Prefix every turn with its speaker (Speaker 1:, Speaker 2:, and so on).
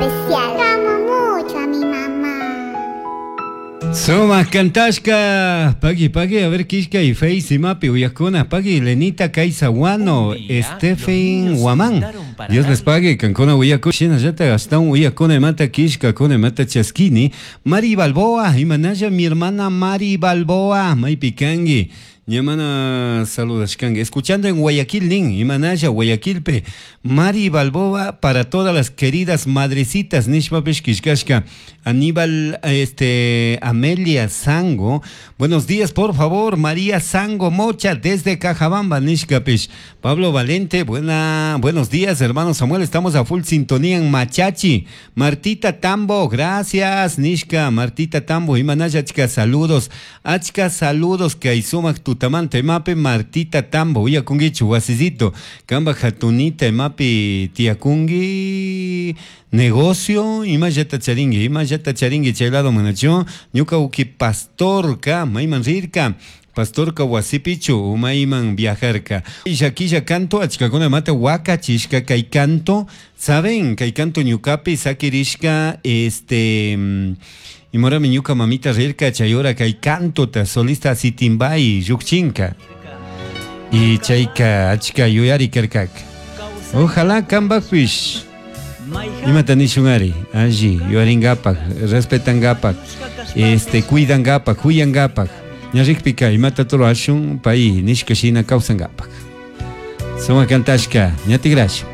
Speaker 1: especial. Amo mucho a mi mamá.
Speaker 2: Soma cantashka, pagi, a ver Kishka y Face y Mapi, Uyakuna, pagi, Lenita Kaisaguano, Stephen Guamán. Dios les pague, Cancona Uyakushina, Yata Gastón, Uyakuna Mata Kishka, Kone Mata Chaskini, Mari Balboa, y Manaya, mi hermana Mari Balboa, Mai Picangi. Yamana saludos, Kangi. Escuchando en Guayaquil, Nin, Imanaya, Guayaquilpe, Mari Balboa, para todas las queridas madrecitas, Nishpapesh Kishkashka, Aníbal, Amelia Sango. Buenos días, por favor, María Sango Mocha, desde Cajabamba, Nishkapesh. Pablo Valente, buenos días, hermano Samuel, estamos a full sintonía en Machachi. Martita Tambo, gracias, Nishka, Martita Tambo, Imanaya, chica, saludos, achka, saludos, que hay sumak tutamante, mape, Martita Tambo, uya kungi chuguasizito, kamba jatunita, mape, tiakungi, negocio, ima yata charingi, chaylado manacho, nyuka uki pastorka, maiman rirka, pastorka wasipichu, umaiman viajarka. Ishaquilla canto, achikakuna mata waka, chishka, kai canto, ¿saben? Kai canto nyukapi, sakirishka, y mora miñuca mamita rirka, chayora, kai canto, ta solista sitimbai, yukchinka. Y chayka, achika, yuyari kerkak. Ojalá kambakfish. Imatanishungari, allí, yuaringapak, respetangapak, cuidangapak, huyangapak. Ñarikpika, imata tolo ashun, pai, nishkashina kausangapak. Soma cantashka, ñatigrash.